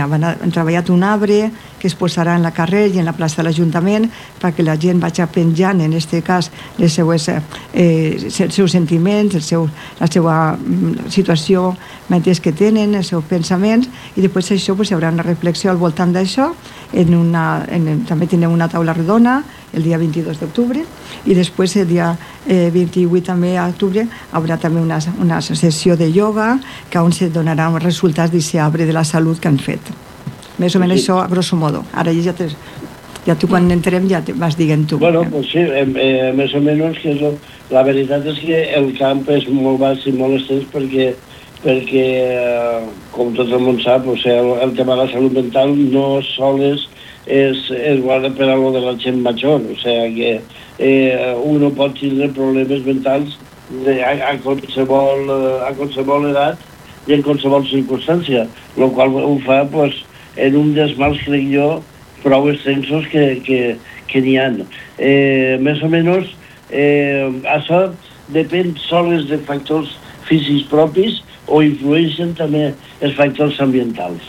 han treballat un arbre que es posarà en la carrer i en la plaça de l'Ajuntament perquè la gent vagi penjant, en aquest cas, els seus sentiments, la seva situació mentre que tenen, els seus pensaments, i després això hi haurà una reflexió al voltant d'això. També tindrem una taula redona el dia 22 d'octubre i després el dia 28 també d'octubre haurà també una sessió de ioga on se donarà els resultats d'aquest arbre de la salut que han fet. Més o menys això a grosso modo. Ara ja tu quan entrem ja vas dient tu. Bueno, pues sí, més o menys que la veritat és que el camp és molt baix i molt estès perquè com tot el món sap, el tema de la salut mental no sols es guarda per a lo de la gent major, o sigui que uno pot tindre problemes mentals a qualsevol edat i en qualsevol circumstància, el qual ho fa en un dels mals, crec jo, prou extensos que n'hi ha. Més o menys, això depèn sols de factors físics propis o influeixen també els factors ambientals.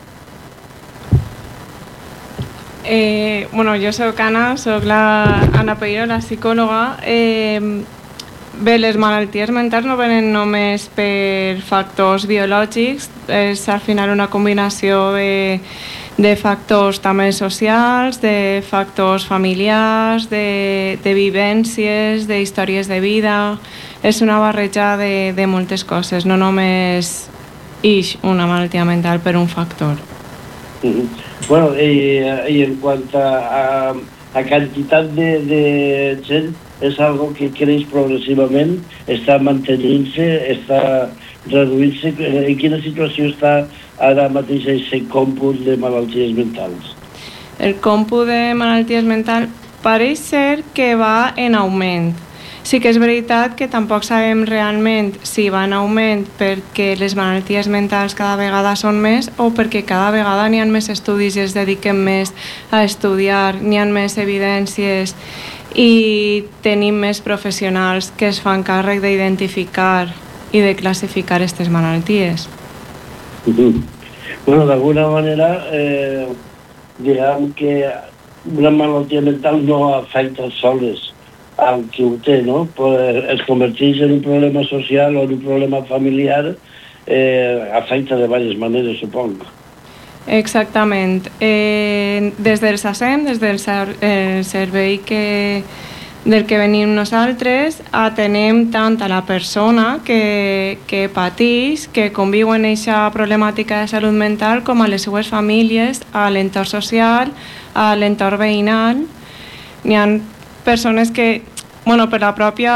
Jo soc Anna, soc l'Anna Peiró, la psicòloga. Bé, les malalties mentals no venen només per factors biològics, és al final una combinació de factors també socials, de factors familiars, de vivències, d'històries de vida. És una barreja de moltes coses, no només ix una malaltia mental per un factor. Bueno, i en quant a quantitat de gent, és algo que creix progressivament, està mantenint-se, està reduint-se. En quina situació està ara mateix aquest còmput de malalties mentals? El còmput de malalties mentals pareix ser que va en augment. Sí que és veritat que tampoc sabem realment si va en augment perquè les malalties mentals cada vegada són més o perquè cada vegada n'hi ha més estudis i es dediquen més a estudiar, n'hi ha més evidències i tenim més professionals que es fan càrrec d'identificar i de classificar aquestes malalties. Bueno, d'alguna manera, diguem que una malaltia mental no afecta sols al que ho té, no? Es converteix en un problema social o en un problema familiar, afecta de diverses maneres, supongo. Exactament. Des del SACEM, des del servei del que venim nosaltres, atenem tant a la persona que pateix, que conviu en aquesta problemàtica de salut mental, com a les seues famílies, a l'entorn social, a l'entorn veïnal. N'hi ha persones que, per la pròpia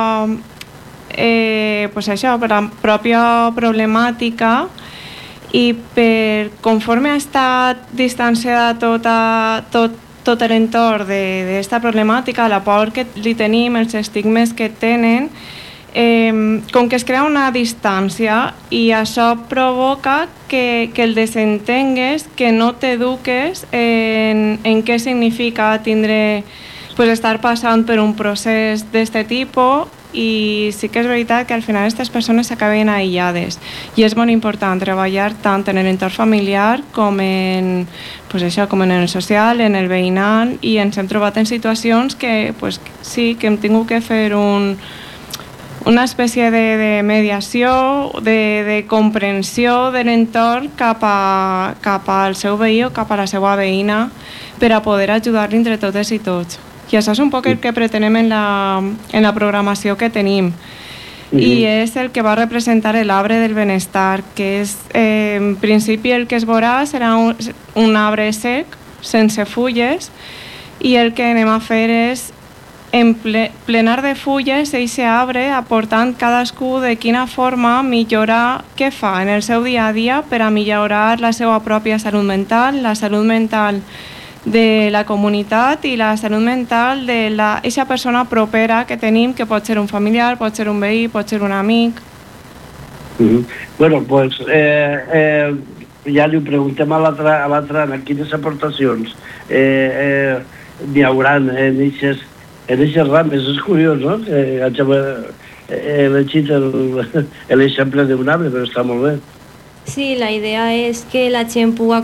problemàtica i conforme ha estat distanciada tot l'entorn d'aquesta problemàtica, la por que li tenim, els estigmes que tenen, com que es crea una distància i això provoca que el desentengues, que no t'eduques en què significa estar passant per un procés d'aquest tipus, i sí que és veritat que al final aquestes persones s'acaben aïllades i és molt important treballar tant en l'entorn familiar com en el social, en el veïnal, i ens hem trobat en situacions que sí que hem tingut que fer una espècie de mediació, de comprensió de l'entorn cap al seu veí o cap a la seva veïna per a poder ajudar-li entre totes i tots. I això és un poc el que pretenem en la programació que tenim. I és el que va representar l'arbre del benestar, que és, en principi, el que es veurà serà un arbre sec, sense fulles, i el que anem a fer és plenar de fulles aquest arbre, aportant cadascú de quina forma millorar què fa en el seu dia a dia per a millorar la seva pròpia salut mental, la salut mental de la comunitat i la salut mental d'aquesta persona propera que tenim, que pot ser un familiar, pot ser un veí, pot ser un amic. Bueno, doncs ja li ho preguntem a l'altra Anna, quines aportacions n'hi haurà en aquestes rames. És curiós, no? He elegit l'exemple d'un arbre, però està molt bé. Sí, la idea és que la gent pugui